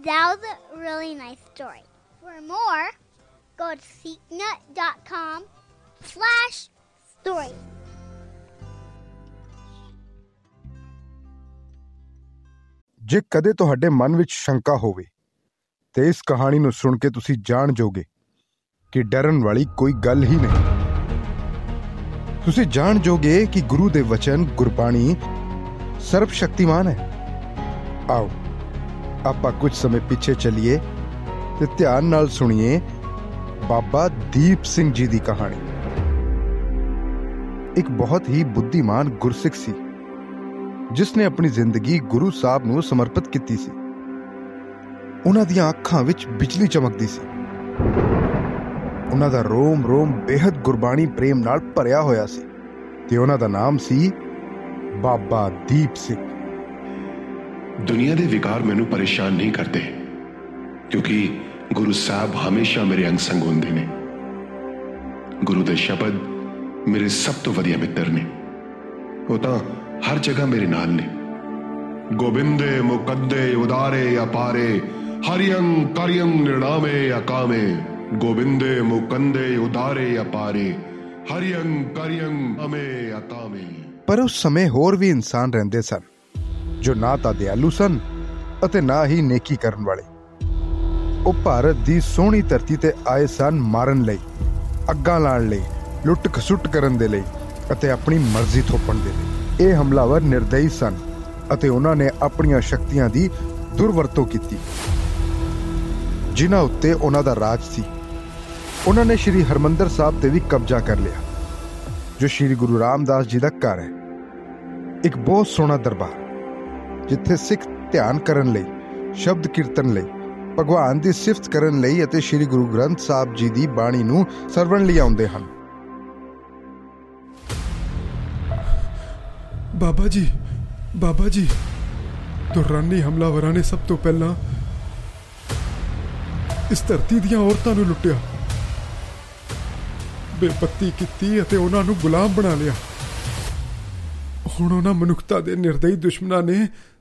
That was a really nice story. For more, go to seeknut.com/story. ਜੇ ਕਦੇ ਤੁਹਾਡੇ ਮਨ ਵਿੱਚ ਸ਼ੰਕਾ ਹੋਵੇ ਤੇ ਇਸ ਕਹਾਣੀ ਨੂੰ ਸੁਣ ਕੇ ਤੁਸੀਂ ਜਾਣ ਜਾਓਗੇ ਕਿ ਡਰਨ ਵਾਲੀ ਕੋਈ ਗੱਲ ਹੀ ਨਹੀਂ। ਤੁਸੀਂ ਜਾਣ ਜਾਓਗੇ ਕਿ ਗੁਰੂ ਦੇ ਵਚਨ ਗੁਰਬਾਣੀ ਸਰਬ ਸ਼ਕਤੀਮਾਨ ਹੈ। ਆਓ ਆਪਾਂ ਕੁਝ ਸਮੇਂ ਪਿੱਛੇ ਚੱਲੀਏ ਤੇ ਧਿਆਨ ਨਾਲ ਸੁਣੀਏ ਬਾਬਾ ਦੀਪ ਸਿੰਘ ਜੀ ਦੀ ਕਹਾਣੀ। ਇੱਕ ਬਹੁਤ ਹੀ ਬੁੱਧੀਮਾਨ ਗੁਰਸਿੱਖ ਸੀ ਜਿਸ ਨੇ ਆਪਣੀ ਜ਼ਿੰਦਗੀ ਗੁਰੂ ਸਾਹਿਬ ਨੂੰ ਸਮਰਪਿਤ ਕੀਤੀ ਸੀ। ਉਹਨਾਂ ਦੀਆਂ ਅੱਖਾਂ ਵਿੱਚ ਬਿਜਲੀ ਚਮਕਦੀ ਸੀ। ਉਹਨਾਂ ਦਾ ਰੋਮ ਰੋਮ ਬੇਹੱਦ ਗੁਰਬਾਣੀ ਪ੍ਰੇਮ ਨਾਲ ਭਰਿਆ ਹੋਇਆ ਸੀ ਤੇ ਉਹਨਾਂ ਦਾ ਨਾਮ ਸੀ ਬਾਬਾ ਦੀਪ ਸਿੰਘ। ਦੁਨੀਆ ਦੇ ਵਿਕਾਰ ਮੈਨੂੰ ਪਰੇਸ਼ਾਨ ਨਹੀਂ ਕਰਦੇ ਕਿਉਂਕਿ ਗੁਰੂ ਸਾਹਿਬ ਹਮੇਸ਼ਾ ਮੇਰੇ ਅੰਗ ਸੰਗ ਹੁੰਦੇ ਨੇ। ਗੁਰੂ ਦੇ ਸ਼ਬਦ ਮੇਰੇ ਸਭ ਤੋਂ ਵਧੀਆ ਮਿੱਤਰ ਨੇ। ਉਹ ਤਾਂ ਹਰ ਜਗ੍ਹਾ ਮੇਰੇ ਨਾਲ ਨੇ। ਗੋਬਿੰਦੇ ਮੁਕੱਦੇ ਉਦਾਰੇ ਅਪਾਰੇ ਹਰਿਯੰ ਕਰਿਯੰ ਨਿਰਣਾਮੇ ਅਕਾਮੇ। ਗੋਬਿੰਦੇ ਮੁਕੰਦੇ ਉਦਾਰੇ ਅਪਾਰੇ ਹਰਿਯੰ ਕਰਿਯੰ ਅਮੇ ਅਕਾਮੇ। ਪਰ ਉਸ ਸਮੇਂ ਹੋਰ ਵੀ ਇਨਸਾਨ ਰਹਿੰਦੇ ਸਨ ਜੋ ਨਾ ਤਾਂ ਦਿਆਲੂ ਸਨ ਅਤੇ ਨਾ ਹੀ ਨੇਕੀ ਕਰਨ ਵਾਲੇ। ਉਹ ਭਾਰਤ ਦੀ ਸੋਹਣੀ ਧਰਤੀ ਤੇ ਆਏ ਸਨ ਮਾਰਨ ਲਈ, ਅੱਗਾਂ ਲਾਉਣ ਲਈ, ਲੁੱਟ ਖਸੁੱਟ ਕਰਨ ਦੇ ਲਈ ਅਤੇ ਆਪਣੀ ਮਰਜ਼ੀ ਥੋਪਣ ਦੇ ਲਈ। ਇਹ ਹਮਲਾਵਰ ਨਿਰਦਈ ਸਨ ਅਤੇ ਉਹਨਾਂ ਨੇ ਆਪਣੀਆਂ ਸ਼ਕਤੀਆਂ ਦੀ ਦੁਰਵਰਤੋਂ ਕੀਤੀ ਜਿਨ੍ਹਾਂ ਉੱਤੇ ਉਹਨਾਂ ਦਾ ਰਾਜ ਸੀ। ਉਹਨਾਂ ਨੇ ਸ਼੍ਰੀ ਹਰਿਮੰਦਰ ਸਾਹਿਬ ਤੇ ਵੀ ਕਬਜ਼ਾ ਕਰ ਲਿਆ ਜੋ ਸ਼੍ਰੀ ਗੁਰੂ ਰਾਮਦਾਸ ਜੀ ਦਾ ਘਰ ਹੈ। ਇੱਕ ਬਹੁਤ ਸੋਹਣਾ ਦਰਬਾਰ ਜਿੱਥੇ ਸਿੱਖ ਧਿਆਨ ਕਰਨ ਲਈ, ਸ਼ਬਦ ਕੀਰਤਨ ਲਈ, ਭਗਵਾਨ ਦੀ ਸਿਫਤ ਕਰਨ ਲਈ ਅਤੇ ਸ਼੍ਰੀ ਗੁਰੂ ਗ੍ਰੰਥ ਸਾਹਿਬ ਜੀ ਦੀ ਬਾਣੀ ਨੂੰ ਸਰਵਣ ਲਈ ਆਉਂਦੇ ਹਨ। ਬਾਬਾ ਜੀ ਦੁਰਾਨੀ ਹਮਲਾਵਰਾਂ ਨੇ ਸਭ ਤੋਂ ਪਹਿਲਾਂ ਇਸ ਧਰਤੀ ਦੀਆਂ ਔਰਤਾਂ ਨੂੰ ਲੁੱਟਿਆ, ਬੇਪੱਤੀ ਕੀਤੀ ਅਤੇ ਉਹਨਾਂ ਨੂੰ ਗੁਲਾਮ ਬਣਾ ਲਿਆ। ਹੁਣ ਉਹਨਾਂ ਮਨੁੱਖਤਾ ਦੇ ਨਿਰਦਈ ਦੁਸ਼ਮਣਾਂ ਨੇ